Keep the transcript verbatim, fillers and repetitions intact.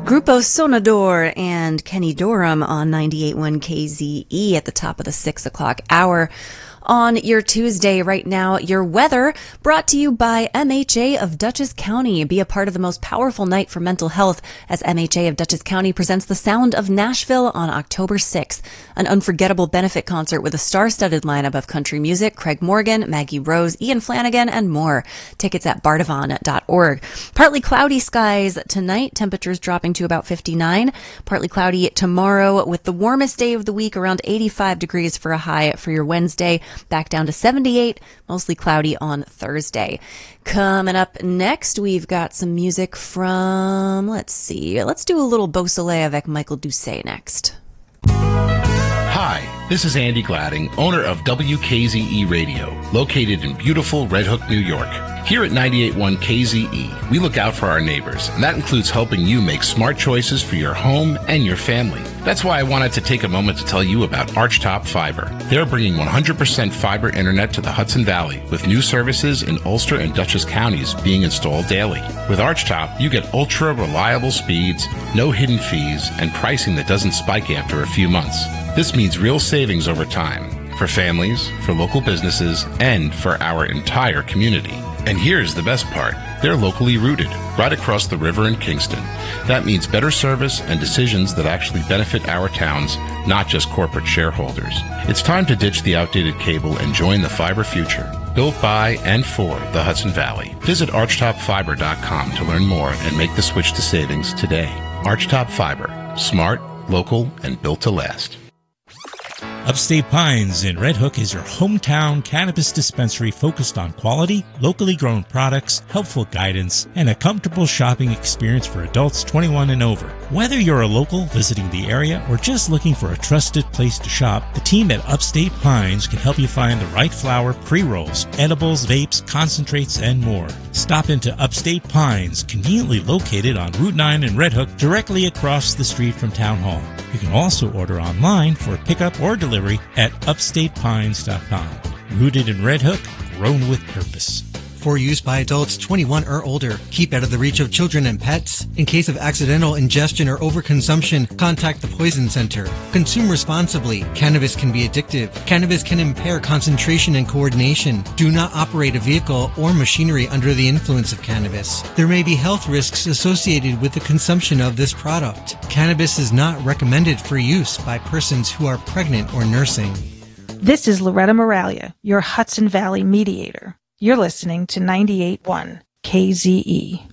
Grupo Sonador and Kenny Dorham on ninety-eight point one K Z E at the top of the six o'clock hour. On your Tuesday right now, your weather brought to you by M H A of Dutchess County. Be a part of the most powerful night for mental health as M H A of Dutchess County presents The Sound of Nashville on October sixth. An unforgettable benefit concert with a star-studded lineup of country music, Craig Morgan, Maggie Rose, Ian Flanagan, and more. Tickets at bardavon dot org. Partly cloudy skies tonight, temperatures dropping to about fifty-nine. Partly cloudy tomorrow with the warmest day of the week around eighty-five degrees for a high for your Wednesday. Back down to seventy-eight, mostly cloudy on Thursday. Coming up next, we've got some music from, let's see, let's do a little Beausoleil avec Michael Doucet next. Hi, this is Andy Gladding, owner of W K Z E Radio, located in beautiful Red Hook, New York. Here at ninety-eight point one K Z E, we look out for our neighbors, and that includes helping you make smart choices for your home and your family. That's why I wanted to take a moment to tell you about Archtop Fiber. They're bringing one hundred percent fiber internet to the Hudson Valley, with new services in Ulster and Dutchess counties being installed daily. With Archtop, you get ultra-reliable speeds, no hidden fees, and pricing that doesn't spike after a few months. This means real savings over time, for families, for local businesses, and for our entire community. And here's the best part. They're locally rooted, right across the river in Kingston. That means better service and decisions that actually benefit our towns, not just corporate shareholders. It's time to ditch the outdated cable and join the fiber future. Built by and for the Hudson Valley. Visit archtop fiber dot com to learn more and make the switch to savings today. Archtop Fiber. Smart, local, and built to last. Upstate Pines in Red Hook is your hometown cannabis dispensary focused on quality, locally grown products, helpful guidance, and a comfortable shopping experience for adults twenty-one and over. Whether you're a local visiting the area or just looking for a trusted place to shop, the team at Upstate Pines can help you find the right flower, pre-rolls, edibles, vapes, concentrates, and more. Stop into Upstate Pines, conveniently located on Route nine in Red Hook, directly across the street from Town Hall. You can also order online for pickup or delivery at upstate pines dot com. Rooted in Red Hook, grown with purpose. For use by adults twenty-one or older. Keep out of the reach of children and pets. In case of accidental ingestion or overconsumption, contact the Poison Center. Consume responsibly. Cannabis can be addictive. Cannabis can impair concentration and coordination. Do not operate a vehicle or machinery under the influence of cannabis. There may be health risks associated with the consumption of this product. Cannabis is not recommended for use by persons who are pregnant or nursing. This is Loretta Moralia, your Hudson Valley mediator. You're listening to ninety-eight point one K Z E.